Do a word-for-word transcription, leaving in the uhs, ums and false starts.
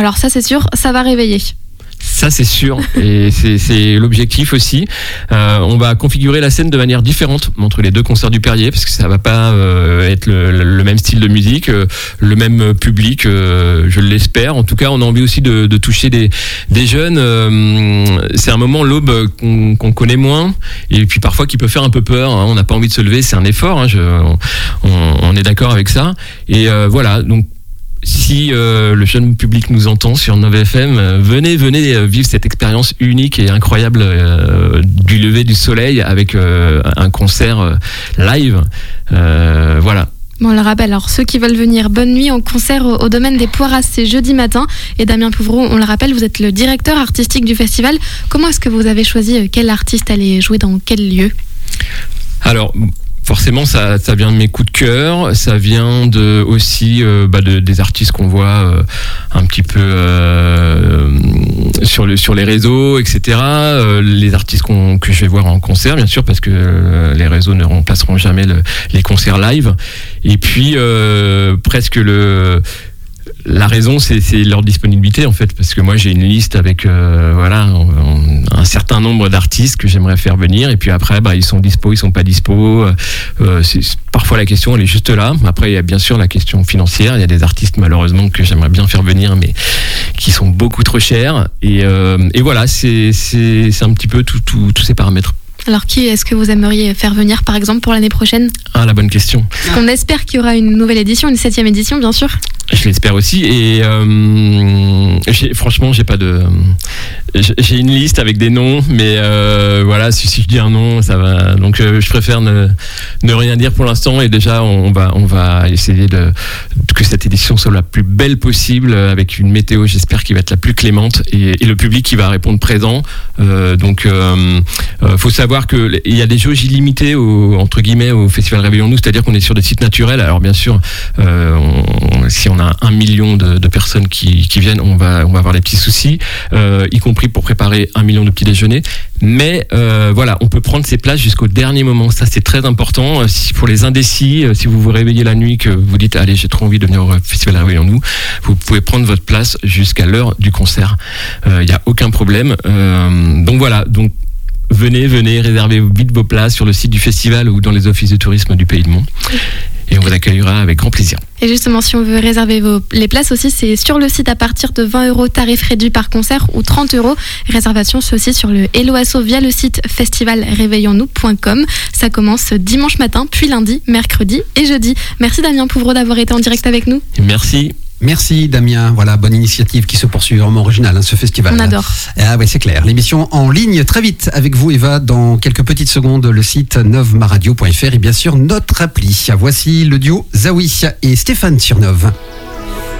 Alors ça c'est sûr, ça va réveiller. Ça c'est sûr, et c'est, c'est l'objectif aussi. Euh, on va configurer la scène de manière différente entre les deux concerts du Perrier, parce que ça va pas euh, être le, le même style de musique, euh, le même public, euh, je l'espère. En tout cas, on a envie aussi de, de toucher des, des jeunes. Euh, c'est un moment, l'aube, qu'on, qu'on connaît moins, et puis parfois qui peut faire un peu peur. Hein. On n'a pas envie de se lever, c'est un effort. Hein, je, on, on est d'accord avec ça. Et euh, voilà, donc. Si euh, le jeune public nous entend sur Nova F M, euh, venez, venez euh, vivre cette expérience unique et incroyable euh, du lever du soleil avec euh, un concert euh, live. Euh, voilà. Bon, on le rappelle, alors ceux qui veulent venir, bonne nuit en concert au, au domaine des Poiras, c'est jeudi matin. Et Damien Pouvreau, on le rappelle, vous êtes le directeur artistique du festival. Comment est-ce que vous avez choisi quel artiste allait jouer dans quel lieu ? Alors... Forcément, ça, ça vient de mes coups de cœur, ça vient de aussi euh, bah de, des artistes qu'on voit euh, un petit peu euh, sur, le, sur les réseaux, et cetera. Euh, les artistes qu'on, que je vais voir en concert, bien sûr, parce que euh, les réseaux ne remplaceront jamais le, les concerts live. Et puis, euh, presque le... La raison, c'est, c'est leur disponibilité en fait, parce que moi j'ai une liste avec euh, voilà un, un certain nombre d'artistes que j'aimerais faire venir, et puis après bah ils sont dispo, ils sont pas dispo. Euh, c'est, parfois la question elle est juste là. Après il y a bien sûr la question financière. Il y a des artistes malheureusement que j'aimerais bien faire venir, mais qui sont beaucoup trop chers. Et, euh, et voilà, c'est, c'est, c'est un petit peu tout, tout, tous ces paramètres. Alors qui est-ce que vous aimeriez faire venir par exemple pour l'année prochaine ? Ah, la bonne question. Parce qu'on espère qu'il y aura une nouvelle édition, une septième édition bien sûr. Je l'espère aussi, et euh, j'ai, franchement j'ai pas de... J'ai une liste avec des noms, mais euh, voilà, si, si je dis un nom, ça va. Donc euh, je préfère ne, ne rien dire pour l'instant, et déjà on va, on va essayer de, que cette édition soit la plus belle possible, avec une météo j'espère qui va être la plus clémente, et, et le public qui va répondre présent. Euh, donc euh, euh, faut savoir qu'il y a des jauges illimitées au, entre guillemets au Festival Réveillons-nous, c'est-à-dire qu'on est sur des sites naturels. Alors bien sûr, euh, on, si on a un million de, de personnes qui, qui viennent, on va, on va avoir des petits soucis, euh, y compris pour préparer un million de petits déjeuners. Mais euh, voilà, on peut prendre ses places jusqu'au dernier moment. Ça, c'est très important. Si, pour les indécis, si vous vous réveillez la nuit, que vous dites allez, j'ai trop envie de venir au Festival Réveillons-nous, vous pouvez prendre votre place jusqu'à l'heure du concert. Il euh, n'y a aucun problème. Euh, donc voilà. Donc venez, venez, réservez vite vos places sur le site du festival ou dans les offices de tourisme du Pays de Mont. Et on vous accueillera avec grand plaisir. Et justement, si on veut réserver vos, les places aussi, c'est sur le site à partir de vingt euros, tarif réduit par concert, ou trente euros. Réservation, c'est aussi sur le Hello Asso via le site festival réveillons nous point com. Ça commence dimanche matin, puis lundi, mercredi et jeudi. Merci Damien Pouvreau d'avoir été en direct avec nous. Merci. Merci Damien, voilà, bonne initiative qui se poursuit, vraiment original hein, ce festival. On adore. Ah ouais, c'est clair. L'émission en ligne très vite avec vous Eva, dans quelques petites secondes, le site novemaradio point f r et bien sûr notre appli. Voici le duo Zawi et Stéphane sur Nov.